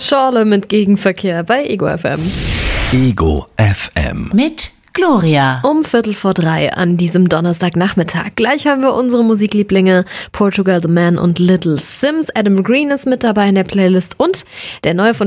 Schorle mit Gegenverkehr bei Ego FM. Ego FM. Mit Gloria. Um 2:45 an diesem Donnerstagnachmittag. Gleich haben wir unsere Musiklieblinge Portugal the Man und Little Sims. Adam Green ist mit dabei in der Playlist und der neue von